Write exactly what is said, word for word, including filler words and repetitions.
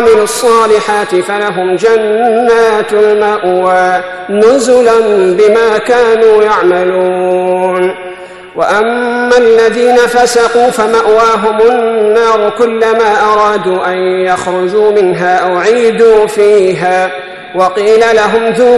وعملوا الصالحات فلهم جنات المأوى نزلا بما كانوا يعملون. وأما الذين فسقوا فمأواهم النار كلما أرادوا أن يخرجوا منها أعيدوا فيها وقيل لهم ذوقوا